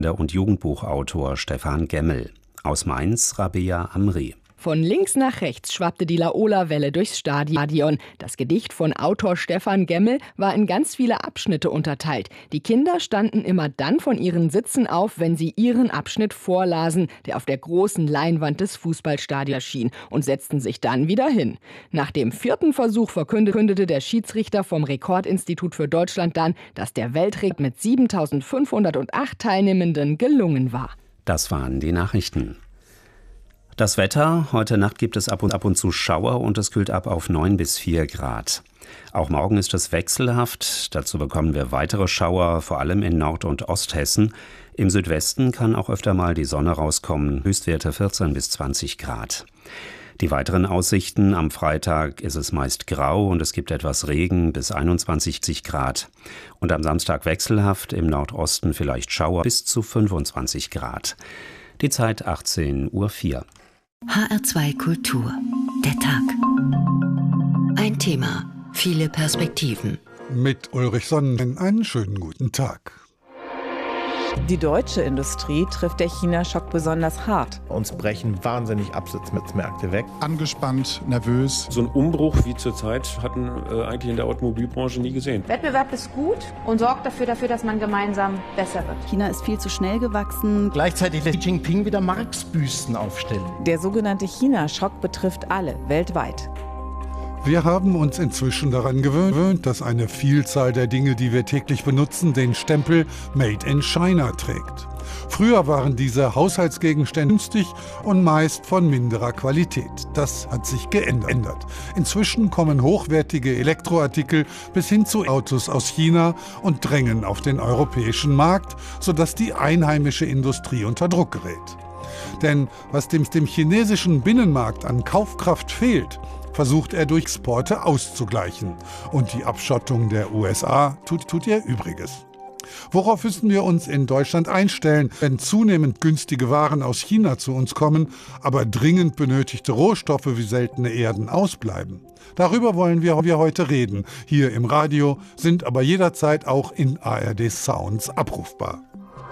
und Jugendbuchautor Stefan Gemmel. Aus Mainz Rabea Amri. Von links nach rechts schwappte die Laola-Welle durchs Stadion. Das Gedicht von Autor Stefan Gemmel war in ganz viele Abschnitte unterteilt. Die Kinder standen immer dann von ihren Sitzen auf, wenn sie ihren Abschnitt vorlasen, der auf der großen Leinwand des Fußballstadions erschien, und setzten sich dann wieder hin. Nach dem 4. Versuch verkündete der Schiedsrichter vom Rekordinstitut für Deutschland dann, dass der Weltrekord mit 7.508 Teilnehmenden gelungen war. Das waren die Nachrichten. Das Wetter: Heute Nacht gibt es ab und zu Schauer und es kühlt ab auf 9 bis 4 Grad. Auch morgen ist es wechselhaft. Dazu bekommen wir weitere Schauer, vor allem in Nord- und Osthessen. Im Südwesten kann auch öfter mal die Sonne rauskommen. Höchstwerte 14 bis 20 Grad. Die weiteren Aussichten: Am Freitag ist es meist grau und es gibt etwas Regen bis 21 Grad. Und am Samstag wechselhaft, im Nordosten vielleicht Schauer bis zu 25 Grad. Die Zeit 18:04 Uhr. HR2 Kultur. Der Tag. Ein Thema, viele Perspektiven. Mit Ulrich Sonnen einen schönen guten Tag. Die deutsche Industrie trifft der China-Schock besonders hart. Uns brechen wahnsinnig Absatzmärkte weg. Angespannt, nervös. So ein Umbruch wie zurzeit hatten eigentlich in der Automobilbranche nie gesehen. Wettbewerb ist gut und sorgt dafür, dass man gemeinsam besser wird. China ist viel zu schnell gewachsen. Gleichzeitig lässt Xi Jinping wieder Marx-Büsten aufstellen. Der sogenannte China-Schock betrifft alle weltweit. Wir haben uns inzwischen daran gewöhnt, dass eine Vielzahl der Dinge, die wir täglich benutzen, den Stempel Made in China trägt. Früher waren diese Haushaltsgegenstände günstig und meist von minderer Qualität. Das hat sich geändert. Inzwischen kommen hochwertige Elektroartikel bis hin zu Autos aus China und drängen auf den europäischen Markt, sodass die einheimische Industrie unter Druck gerät. Denn was dem chinesischen Binnenmarkt an Kaufkraft fehlt, versucht er durch Exporte auszugleichen. Und die Abschottung der USA tut ihr Übriges. Worauf müssen wir uns in Deutschland einstellen, wenn zunehmend günstige Waren aus China zu uns kommen, aber dringend benötigte Rohstoffe wie seltene Erden ausbleiben? Darüber wollen wir heute reden. Hier im Radio, sind aber jederzeit auch in ARD Sounds abrufbar.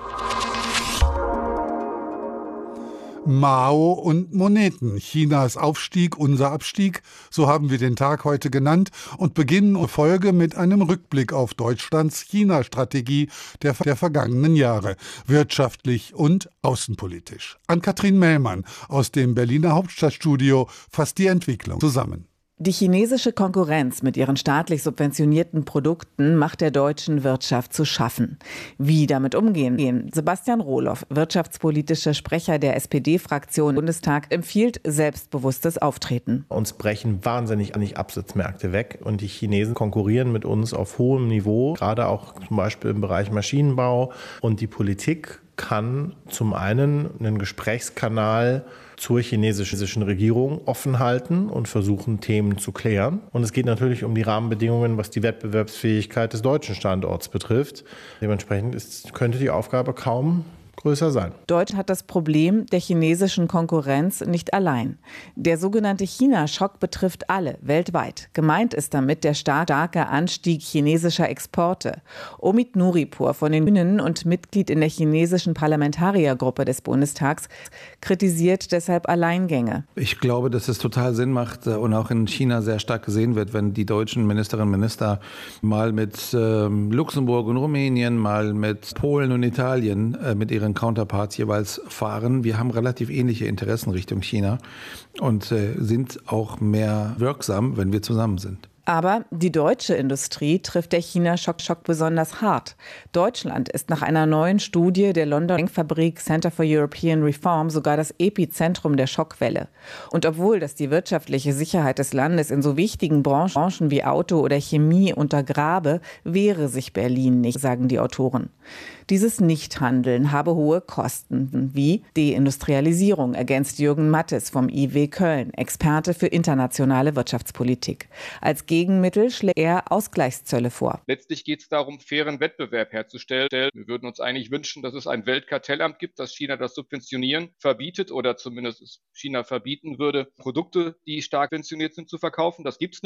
Mao und Moneten. Chinas Aufstieg, unser Abstieg, so haben wir den Tag heute genannt, und beginnen unsere Folge mit einem Rückblick auf Deutschlands China-Strategie der vergangenen Jahre, wirtschaftlich und außenpolitisch. Ann-Kathrin Mellmann aus dem Berliner Hauptstadtstudio fasst die Entwicklung zusammen. Die chinesische Konkurrenz mit ihren staatlich subventionierten Produkten macht der deutschen Wirtschaft zu schaffen. Wie damit umgehen? Sebastian Rohloff, wirtschaftspolitischer Sprecher der SPD-Fraktion im Bundestag, empfiehlt selbstbewusstes Auftreten. Uns brechen wahnsinnig Absatzmärkte weg und die Chinesen konkurrieren mit uns auf hohem Niveau, gerade auch zum Beispiel im Bereich Maschinenbau. Und die Politik kann zum einen einen Gesprächskanal zur chinesischen Regierung offen halten und versuchen, Themen zu klären. Und es geht natürlich um die Rahmenbedingungen, was die Wettbewerbsfähigkeit des deutschen Standorts betrifft. Dementsprechend könnte die Aufgabe kaum größer sein. Deutschland hat das Problem der chinesischen Konkurrenz nicht allein. Der sogenannte China-Schock betrifft alle weltweit. Gemeint ist damit der starke Anstieg chinesischer Exporte. Omid Nuripur von den Grünen und Mitglied in der chinesischen Parlamentariergruppe des Bundestags kritisiert deshalb Alleingänge. Ich glaube, dass es total Sinn macht und auch in China sehr stark gesehen wird, wenn die deutschen Ministerinnen und Minister mal mit Luxemburg und Rumänien, mal mit Polen und Italien mit ihren Counterparts jeweils fahren. Wir haben relativ ähnliche Interessen Richtung China und sind auch mehr wirksam, wenn wir zusammen sind. Aber die deutsche Industrie trifft der China-Schock besonders hart. Deutschland ist nach einer neuen Studie der Londoner Denkfabrik Center for European Reform sogar das Epizentrum der Schockwelle. Und obwohl das die wirtschaftliche Sicherheit des Landes in so wichtigen Branchen wie Auto oder Chemie untergrabe, wehre sich Berlin nicht, sagen die Autoren. Dieses Nichthandeln habe hohe Kosten, wie Deindustrialisierung, ergänzt Jürgen Mattes vom IW Köln, Experte für internationale Wirtschaftspolitik. Als Gegenmittel schlägt er Ausgleichszölle vor. Letztlich geht es darum, fairen Wettbewerb herzustellen. Wir würden uns eigentlich wünschen, dass es ein Weltkartellamt gibt, das China das Subventionieren verbietet oder zumindest China verbieten würde, Produkte, die stark subventioniert sind, zu verkaufen. Das gibt's nicht.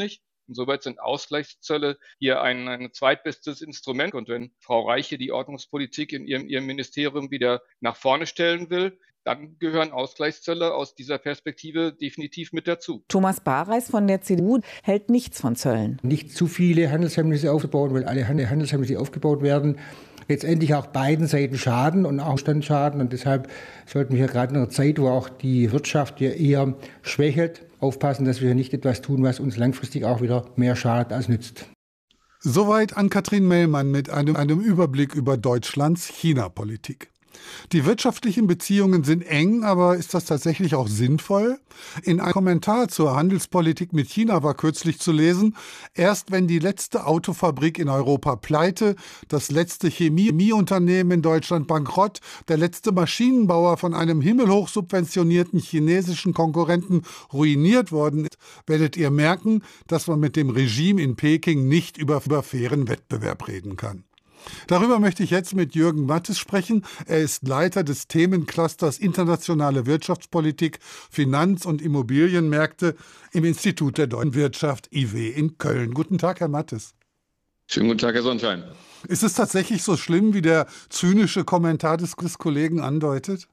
Insoweit sind Ausgleichszölle hier ein zweitbestes Instrument. Und wenn Frau Reiche die Ordnungspolitik in ihrem Ministerium wieder nach vorne stellen will, dann gehören Ausgleichszölle aus dieser Perspektive definitiv mit dazu. Thomas Bareis von der CDU hält nichts von Zöllen. Nicht zu viele Handelshemmnisse aufzubauen, weil alle Handelshemmnisse, die aufgebaut werden, letztendlich auch beiden Seiten schaden und auch Stand schaden. Und deshalb sollten wir gerade in einer Zeit, wo auch die Wirtschaft ja eher schwächelt, aufpassen, dass wir nicht etwas tun, was uns langfristig auch wieder mehr schadet als nützt. Soweit Ann-Kathrin Mellmann mit einem Überblick über Deutschlands China-Politik. Die wirtschaftlichen Beziehungen sind eng, aber ist das tatsächlich auch sinnvoll? In einem Kommentar zur Handelspolitik mit China war kürzlich zu lesen, erst wenn die letzte Autofabrik in Europa pleite, das letzte Chemieunternehmen in Deutschland bankrott, der letzte Maschinenbauer von einem himmelhoch subventionierten chinesischen Konkurrenten ruiniert worden ist, werdet ihr merken, dass man mit dem Regime in Peking nicht über fairen Wettbewerb reden kann. Darüber möchte ich jetzt mit Jürgen Mattes sprechen. Er ist Leiter des Themenclusters Internationale Wirtschaftspolitik, Finanz- und Immobilienmärkte im Institut der Deutschen Wirtschaft IW in Köln. Guten Tag, Herr Mattes. Schönen guten Tag, Herr Sonnstein. Ist es tatsächlich so schlimm, wie der zynische Kommentar des Kollegen andeutet?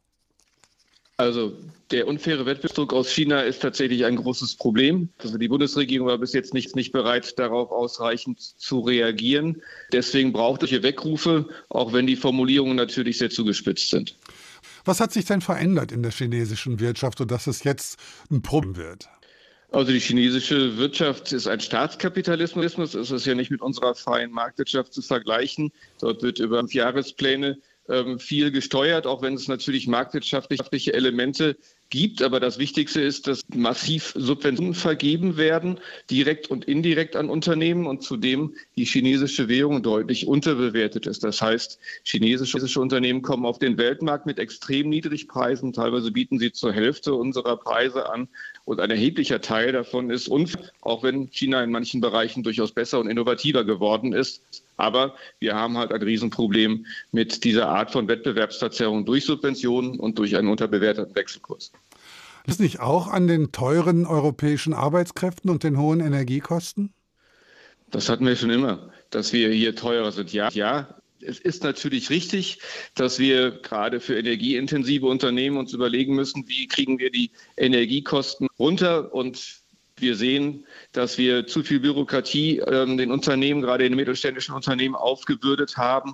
Also der unfaire Wettbewerbsdruck aus China ist tatsächlich ein großes Problem. Also die Bundesregierung war bis jetzt nicht bereit, darauf ausreichend zu reagieren. Deswegen braucht es hier Weckrufe, auch wenn die Formulierungen natürlich sehr zugespitzt sind. Was hat sich denn verändert in der chinesischen Wirtschaft, sodass es jetzt ein Problem wird? Also die chinesische Wirtschaft ist ein Staatskapitalismus. Es ist ja nicht mit unserer freien Marktwirtschaft zu vergleichen. Dort wird über 5 Jahrespläne viel gesteuert, auch wenn es natürlich marktwirtschaftliche Elemente gibt. Aber das Wichtigste ist, dass massiv Subventionen vergeben werden, direkt und indirekt an Unternehmen und zudem die chinesische Währung deutlich unterbewertet ist. Das heißt, chinesische Unternehmen kommen auf den Weltmarkt mit extrem Niedrigpreisen. Teilweise bieten sie zur Hälfte unserer Preise an und ein erheblicher Teil davon ist unfair, auch wenn China in manchen Bereichen durchaus besser und innovativer geworden ist. Aber wir haben halt ein Riesenproblem mit dieser Art von Wettbewerbsverzerrung durch Subventionen und durch einen unterbewerteten Wechselkurs. Liegt es nicht auch an den teuren europäischen Arbeitskräften und den hohen Energiekosten? Das hatten wir schon immer, dass wir hier teurer sind. Ja, es ist natürlich richtig, dass wir gerade für energieintensive Unternehmen uns überlegen müssen, wie kriegen wir die Energiekosten runter. Und wir sehen, dass wir zu viel Bürokratie den Unternehmen, gerade den mittelständischen Unternehmen, aufgebürdet haben.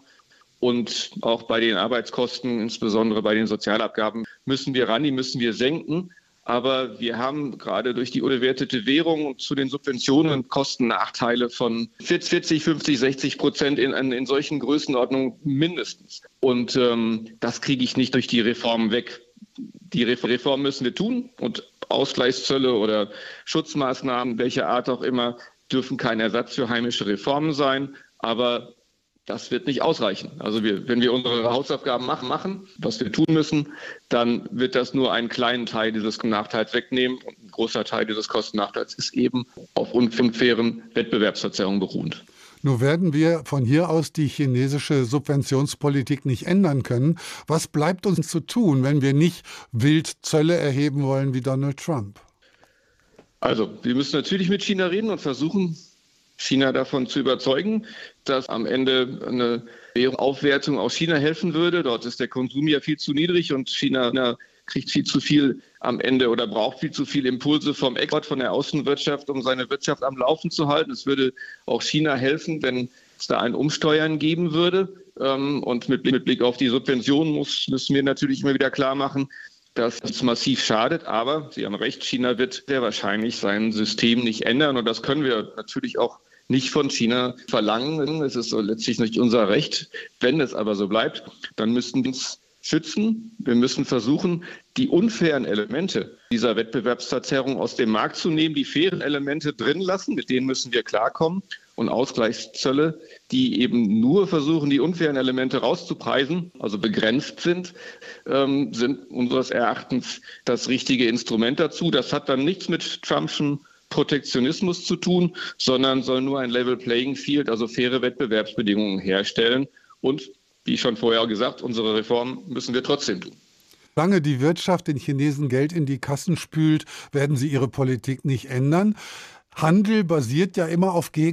Und auch bei den Arbeitskosten, insbesondere bei den Sozialabgaben, müssen wir ran, die müssen wir senken. Aber wir haben gerade durch die unterbewertete Währung zu den Subventionen Kostennachteile von 40, 50, 60% in solchen Größenordnungen mindestens. Und das kriege ich nicht durch die Reformen weg. Die Reformen müssen wir tun und Ausgleichszölle oder Schutzmaßnahmen, welcher Art auch immer, dürfen kein Ersatz für heimische Reformen sein. Aber das wird nicht ausreichen. Also wenn wir unsere Hausaufgaben machen, was wir tun müssen, dann wird das nur einen kleinen Teil dieses Nachteils wegnehmen. Und ein großer Teil dieses Kostennachteils ist eben auf unfairen Wettbewerbsverzerrungen beruhend. Nur werden wir von hier aus die chinesische Subventionspolitik nicht ändern können. Was bleibt uns zu tun, wenn wir nicht wild Zölle erheben wollen wie Donald Trump? Also wir müssen natürlich mit China reden und versuchen, China davon zu überzeugen, dass am Ende eine Währungsaufwertung aus China helfen würde. Dort ist der Konsum ja viel zu niedrig und China kriegt viel zu viel am Ende oder braucht viel zu viel Impulse vom Export, von der Außenwirtschaft, um seine Wirtschaft am Laufen zu halten. Es würde auch China helfen, wenn es da ein Umsteuern geben würde. Und mit Blick auf die Subventionen müssen wir natürlich immer wieder klar machen, dass es massiv schadet. Aber Sie haben recht, China wird sehr wahrscheinlich sein System nicht ändern. Und das können wir natürlich auch nicht von China verlangen. Es ist so letztlich nicht unser Recht. Wenn es aber so bleibt, dann müssten wir uns schützen. Wir müssen versuchen, die unfairen Elemente dieser Wettbewerbsverzerrung aus dem Markt zu nehmen, die fairen Elemente drin lassen, mit denen müssen wir klarkommen. Und Ausgleichszölle, die eben nur versuchen, die unfairen Elemente rauszupreisen, also begrenzt sind unseres Erachtens das richtige Instrument dazu. Das hat dann nichts mit Trumpschen Protektionismus zu tun, sondern soll nur ein Level Playing Field, also faire Wettbewerbsbedingungen herstellen. Und wie schon vorher gesagt, unsere Reformen müssen wir trotzdem tun. Solange die Wirtschaft den Chinesen Geld in die Kassen spült, werden sie ihre Politik nicht ändern. Handel basiert ja immer auf